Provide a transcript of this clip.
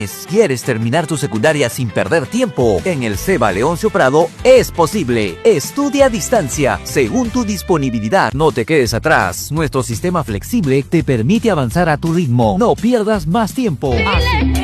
¿Quieres terminar tu secundaria sin perder tiempo? En el CEBA Leoncio Prado es posible. Estudia a distancia, según tu disponibilidad. No te quedes atrás. Nuestro sistema flexible te permite avanzar a tu ritmo. No pierdas más tiempo.